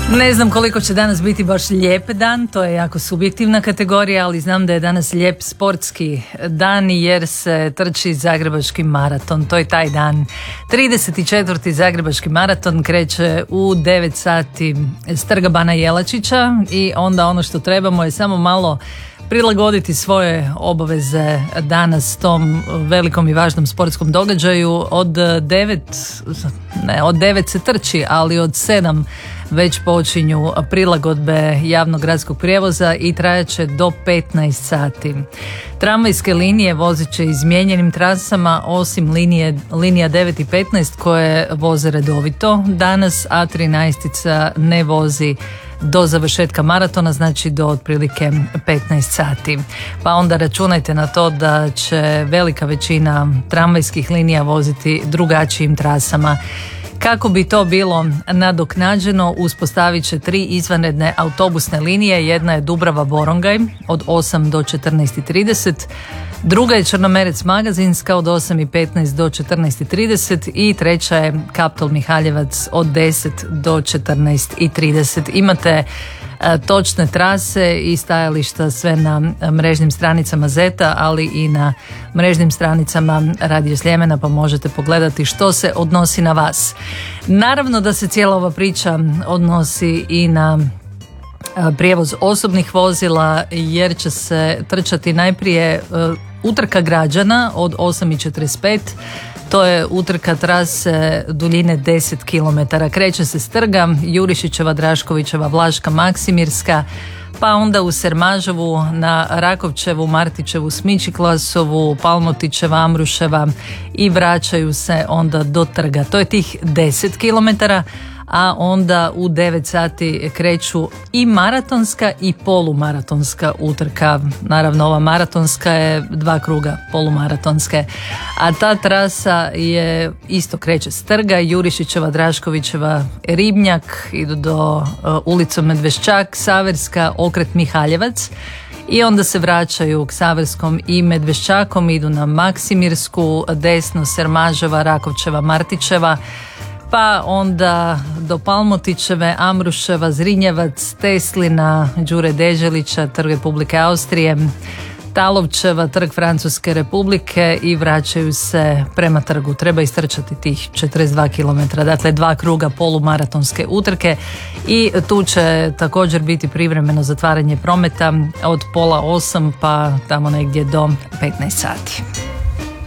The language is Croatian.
Ne znam koliko će danas biti baš lijep dan, to je jako subjektivna kategorija, ali znam da je danas lijep sportski dan jer se trči Zagrebački maraton. To je taj dan. 34. Zagrebački maraton kreće u 9 sati s Trga Bana Jelačića i onda ono što trebamo je samo malo prilagoditi svoje obaveze danas tom velikom i važnom sportskom događaju. Od 9 se trči, ali od 7 već počinju prilagodbe javnog gradskog prijevoza i trajaće do 15 sati. Tramvajske linije vozit će izmijenjenim trasama osim linija 9 i 15 koje voze redovito danas, a 13 ne vozi do završetka maratona, znači do otprilike 15 sati. Pa onda računajte na to da će velika većina tramvajskih linija voziti drugačijim trasama. Kako bi to bilo nadoknađeno, uspostavit će 3 izvanredne autobusne linije. Jedna je Dubrava-Borongaj od 8 do 14:30, druga je Črnomerec Magazinska od 8:15 do 14:30 i treća je Kaptol-Mihaljevac od 10 do 14:30. Imate točne trase i stajališta sve na mrežnim stranicama Zeta, ali i na mrežnim stranicama Radio Sljemena, pa možete pogledati što se odnosi na vas. Naravno da se cijela ova priča odnosi i na prijevoz osobnih vozila, jer će se trčati najprije utrka građana od 8:45. To je utrka trase duljine 10 km. Kreće se s Trga Jurišićeva, Draškovićeva, Vlaška, Maksimirska, pa onda u Sermažovu, na Rakovčevu, Martićevu, Smičiklasovu, Palmotićeva, Amruševa i vraćaju se onda do Trga. To je tih 10 km, a onda u 9 sati kreću i maratonska i polumaratonska utrka. Naravno, ova maratonska je 2 kruga polumaratonske, a ta trasa je isto kreće s Trga Jurišićeva, Draškovićeva, Ribnjak, idu do ulicom Medveščak, Saverska, okret Mihaljevac i onda se vraćaju k Saverskom i Medveščakom, idu na Maksimirsku, desno Sermažova, Rakovčeva, Martićeva, pa onda do Palmotićeve, Amruševa, Zrinjevac, Teslina, Đure Deželića, Trg Republike Austrije, Talovčeva, Trg Francuske Republike i vraćaju se prema Trgu. Treba istrčati tih 42 km, dakle 2 kruga polumaratonske utrke i tu će također biti privremeno zatvaranje prometa od 7:30 pa tamo negdje do 15 sati.